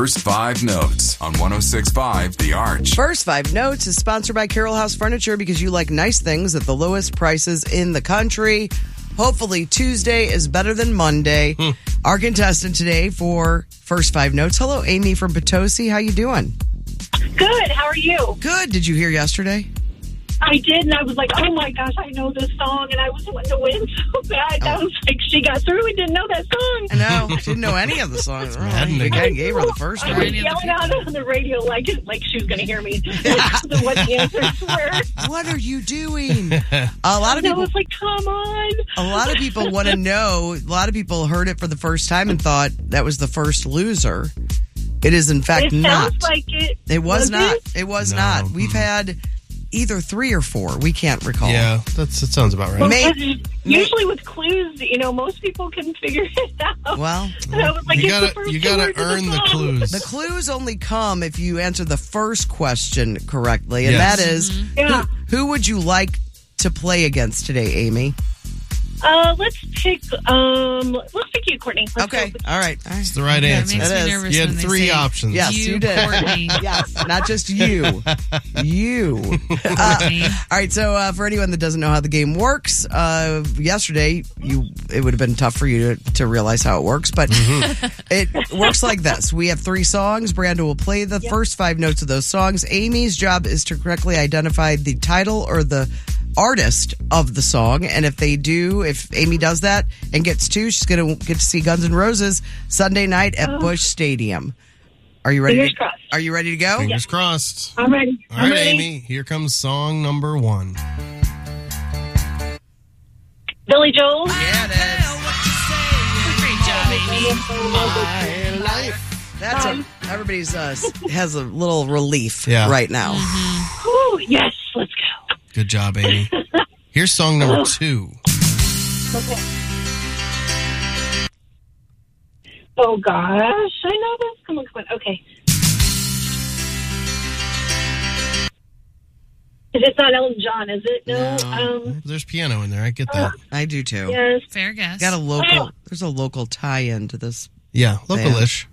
First Five Notes on 106.5 The Arch. First Five Notes is sponsored by Carroll House Furniture because you like nice things at the lowest prices in the country. Hopefully Tuesday is better than Monday. Our contestant today for First Five Notes. Hello, Amy from Potosi. How you doing? Good. How are you? Good. Did you hear yesterday? I did, and I was like, oh my gosh, I know this song, and I was wanting to win so bad. I was like, she got through and didn't know that song. I know. Didn't know any of the songs. The guy gave her the first I one. was yelling out on the radio like she was going to hear me. What the answers were. What are you doing? A lot of people. I was like, come on. A lot of people want to know. A lot of people heard it for the first time and thought that was the first loser. It is, in fact, it not. Sounds like it. It was not. It? It was not. We've had either 3 or 4. We can't recall. Yeah, that sounds about right. Well, usually with clues, most people can figure it out. Well, I was like, you gotta earn the clues. The clues only come if you answer the first question correctly, and Yes. that is, who would you like to play against today, Amy? Let's pick you, Courtney. Okay. All right. It's the right answer. It makes me is. nervous You had when they 3 say, options. Yes, you did. Courtney. Yes, not just you. You. Courtney. All right, so for anyone that doesn't know how the game works, yesterday it would have been tough for you to realize how it works, but it works like this. We have 3 songs. Brando will play the first 5 notes of those songs. Amy's job is to correctly identify the title or the artist of the song, and if Amy does that and gets 2, she's going to get to see Guns N' Roses Sunday night at Busch Stadium. Are you ready? Fingers crossed. Are you ready to go? Fingers crossed. I'm ready. All right, ready. Amy, here comes song number 1. Billy Joel. Yeah, it is. Great job, Amy. That's everybody's has a little relief right now. Ooh, yes, let's go. Good job, Amy. Here's song number 2. Okay. Oh gosh, I know this. Come on. Okay. It's not Elton John, is it? No. There's piano in there. I get that. I do too. Yes. Fair guess. Got a local. There's a local tie-in to this. Yeah, localish.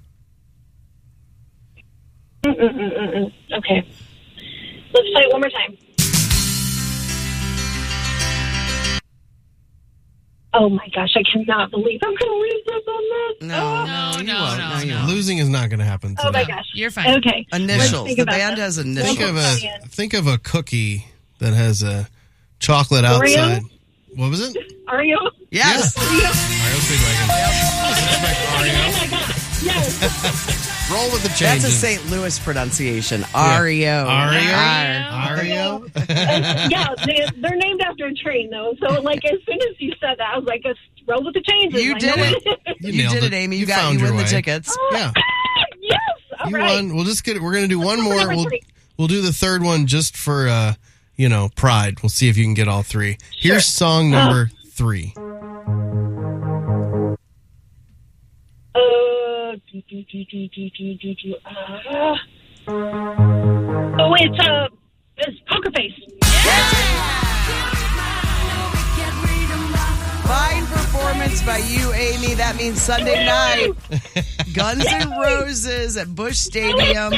Okay. Let's play it one more time. Oh my gosh, I cannot believe I'm going to lose this on this. No, No. you won't. Losing is not going to happen today. Oh my gosh. You're fine. Okay. Initials. Think The about band that. has initials. Think of a cookie that has a chocolate outside. What was it? Oreo? Yes. Oreo's Big Wagon. Yes. Roll with the That's changes. a St. Louis pronunciation. Oreo. Ario? Yeah, they're named after a train, though. So, as soon as you said that, I was like, roll with the changes. You I did know it. You You nailed did it. it, Amy. You You found your win the way. tickets. Yeah. Yes. All You right. won. We'll just get it. We're going to do one more. Number 3. We'll do the third one just for, pride. We'll see if you can get all 3. Here's song number 3. It's Poker Face. Fine performance by you, Amy. That means Sunday night. Guns N' Roses at Busch Stadium.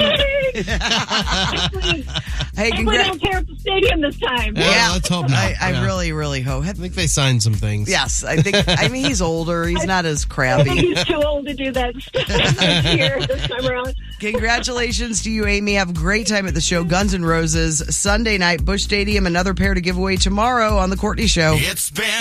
Hey, Hopefully they don't tear up the stadium this time. Yeah, let's hope not. I Yeah. really, really hope. I think they signed some things. Yes, I think. I mean, he's older. He's not as I think crabby. he's too old to do that this time around. Congratulations to you, Amy. Have a great time at the show. Guns N' Roses Sunday night, Busch Stadium. Another pair to give away tomorrow on the Courtney Show. It's been